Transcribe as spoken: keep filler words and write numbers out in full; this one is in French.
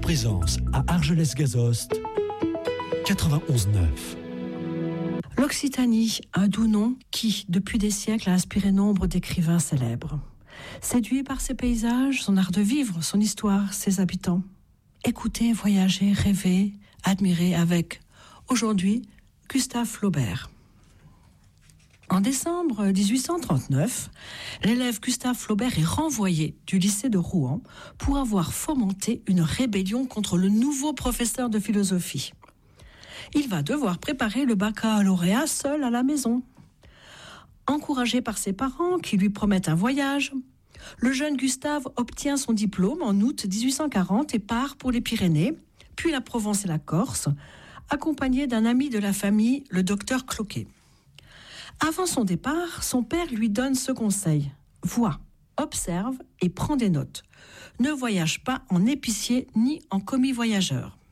présence à Argelès-Gazost, quatre-vingt-onze neuf. L'Occitanie, un doux nom qui, depuis des siècles, a inspiré nombre d'écrivains célèbres. Séduit par ses paysages, son art de vivre, son histoire, ses habitants. Écoutez, voyager, rêver, admirer avec, aujourd'hui, Gustave Flaubert. En décembre dix-huit cent trente-neuf, l'élève Gustave Flaubert est renvoyé du lycée de Rouen pour avoir fomenté une rébellion contre le nouveau professeur de philosophie. Il va devoir préparer le baccalauréat seul à la maison. Encouragé par ses parents qui lui promettent un voyage, le jeune Gustave obtient son diplôme en août dix-huit cent quarante et part pour les Pyrénées, puis la Provence et la Corse, accompagné d'un ami de la famille, le docteur Cloquet. Avant son départ, son père lui donne ce conseil. Vois, observe et prends des notes. Ne voyage pas en épicier ni en commis voyageur.